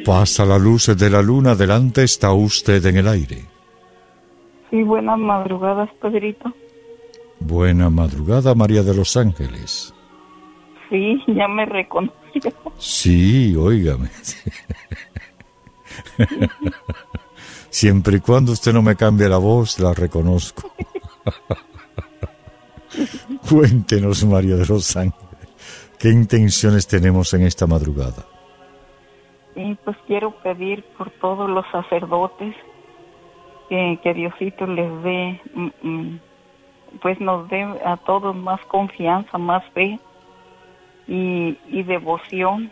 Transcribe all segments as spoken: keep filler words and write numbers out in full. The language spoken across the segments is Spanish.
Pasa la luz de la luna, adelante está usted en el aire. Sí, buenas madrugadas, Pedrito. Buena madrugada, María de los Ángeles. Sí, ya me reconoció. Sí, óigame. Siempre y cuando usted no me cambie la voz, la reconozco. Cuéntenos, María de los Ángeles, ¿qué intenciones tenemos en esta madrugada? Y pues quiero pedir por todos los sacerdotes que, que Diosito les dé, pues nos dé a todos más confianza, más fe y, y devoción.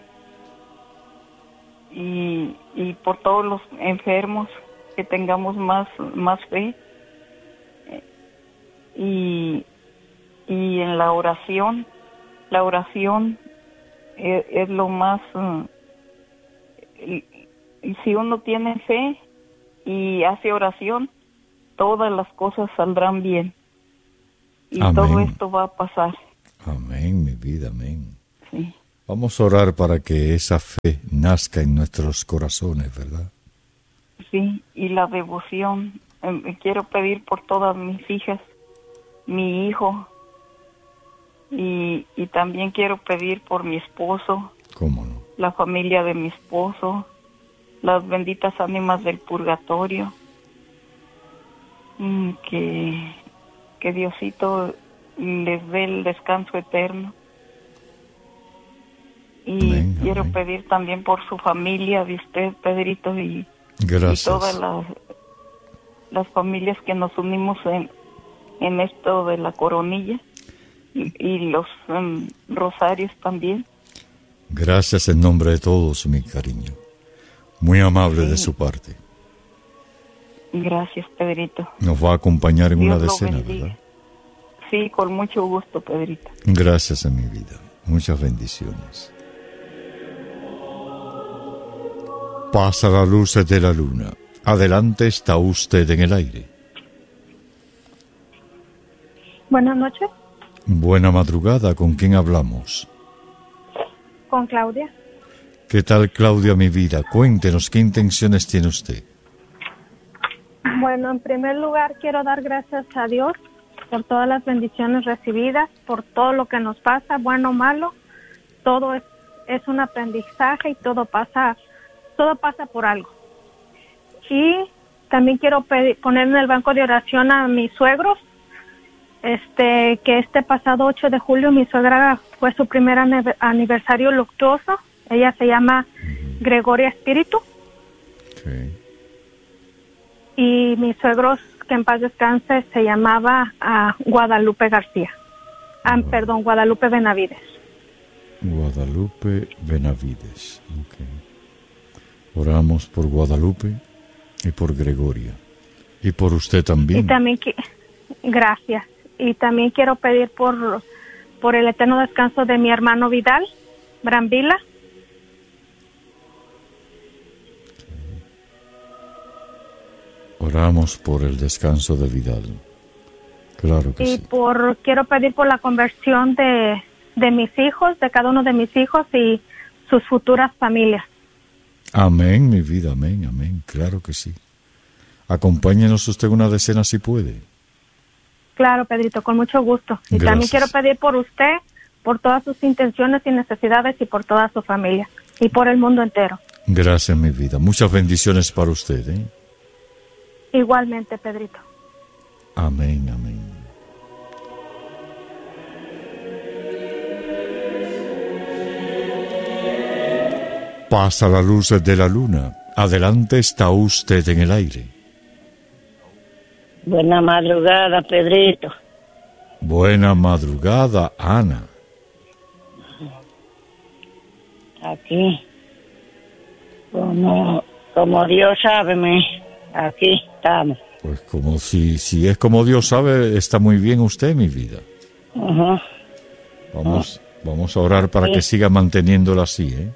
Y, y por todos los enfermos que tengamos más, más fe. Y, y en la oración, la oración es, es lo más... Y, y si uno tiene fe y hace oración, todas las cosas saldrán bien. Y amén. Todo esto va a pasar. Amén, mi vida, amén. Sí. Vamos a orar para que esa fe nazca en nuestros corazones, ¿verdad? Sí, y la devoción. Eh, quiero pedir por todas mis hijas, mi hijo, y, y también quiero pedir por mi esposo. ¿Cómo no? La familia de mi esposo, las benditas ánimas del purgatorio, que, que Diosito les dé el descanso eterno. Y amén, quiero amén. Pedir también por su familia de usted, Pedrito, y, y todas las, las familias que nos unimos en, en esto de la coronilla, y, y los um, rosarios también. Gracias en nombre de todos, mi cariño. Muy amable sí. de su parte. Gracias, Pedrito. Nos va a acompañar en Dios una decena, ¿verdad? Sí, con mucho gusto, Pedrito. Gracias en mi vida. Muchas bendiciones. Pasa la luz de la luna. Adelante está usted en el aire. Buenas noches. Buena madrugada. ¿Con quién hablamos? Con Claudia. ¿Qué tal, Claudia, mi vida? Cuéntenos, ¿qué intenciones tiene usted? Bueno, en primer lugar, quiero dar gracias a Dios por todas las bendiciones recibidas, por todo lo que nos pasa, bueno o malo. Todo es, es un aprendizaje y todo pasa, todo pasa por algo. Y también quiero pedir, poner en el banco de oración a mis suegros, Este, que este pasado ocho de julio mi suegra fue su primer aniversario luctuoso. Ella se llama uh-huh. Gregoria Espíritu. Okay. Y mis suegros, que en paz descanse, se llamaba uh, Guadalupe García. Ah, uh-huh. Perdón, Guadalupe Benavides. Guadalupe Benavides. Okay. Oramos por Guadalupe y por Gregoria. Y por usted también. Y también, gracias. Y también quiero pedir por, por el eterno descanso de mi hermano Vidal, Brambila. Oramos por el descanso de Vidal. Claro que y sí. Y por, quiero pedir por la conversión de, de mis hijos, de cada uno de mis hijos y sus futuras familias. Amén, mi vida, amén, amén. Claro que sí. Acompáñenos usted una decena si puede. Claro, Pedrito, con mucho gusto. Y gracias. También quiero pedir por usted, por todas sus intenciones y necesidades y por toda su familia y por el mundo entero. Gracias, mi vida. Muchas bendiciones para usted, ¿eh? Igualmente, Pedrito. Amén, amén. Pasa la luz de la luna. Adelante está usted en el aire. Buena madrugada, Pedrito. Buena madrugada, Ana. Aquí, como, como Dios sabe, me, aquí estamos. Pues como si, si es como Dios sabe, está muy bien usted, mi vida. Uh-huh. Vamos, uh-huh. vamos a orar para sí. que siga manteniéndolo así, ¿eh?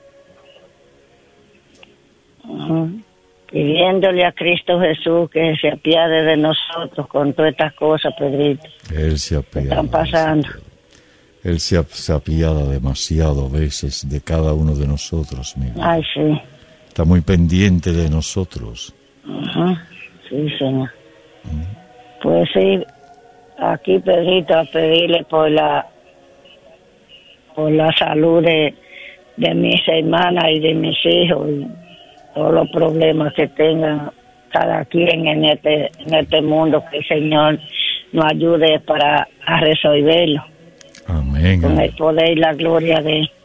Uh-huh. Pidiéndole a Cristo Jesús que se apiade de nosotros con todas estas cosas, Pedrito. Él se apiada. Están pasando. Él se, se apiada demasiado a veces de cada uno de nosotros, mi vida. Ay, sí. Está muy pendiente de nosotros. Ajá. Sí, señor. Mm. Pues sí, aquí, Pedrito, a pedirle por la por la salud de, de mis hermanas y de mis hijos y todos los problemas que tengan cada quien en este en este mundo, que el Señor nos ayude para a resolverlo. Amén. Con amén. el poder y la gloria de Él.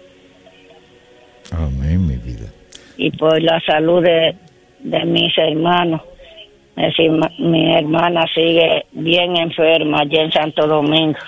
Amén, mi vida. Y por la salud de, de mis hermanos. Es decir, mi hermana sigue bien enferma allá en Santo Domingo.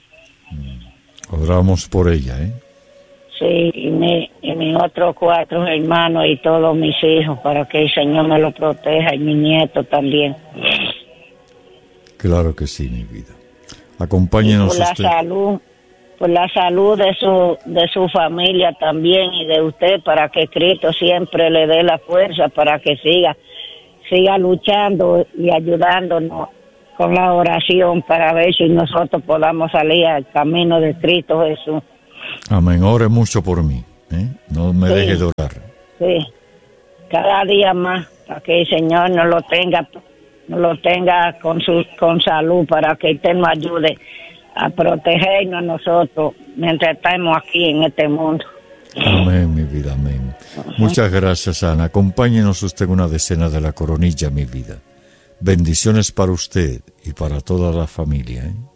Oramos por ella, ¿eh? Sí, y, mi, y mis otros cuatro hermanos y todos mis hijos, para que el Señor me los proteja, y mi nieto también. Claro que sí, mi vida. Acompáñenos y por usted. la salud, por la salud de su de su familia también y de usted, para que Cristo siempre le dé la fuerza para que siga siga luchando y ayudándonos con la oración para ver si nosotros podamos salir al camino de Cristo Jesús. Amén. Ore mucho por mí, ¿eh? No me Sí. deje de orar. Sí, cada día más, para que el Señor nos lo tenga, nos lo tenga con su con salud, para que Él nos ayude a protegernos a nosotros mientras estamos aquí en este mundo. Amén, mi vida, amén. Uh-huh. Muchas gracias, Ana. Acompáñenos usted una decena de la coronilla, mi vida. Bendiciones para usted y para toda la familia, ¿eh?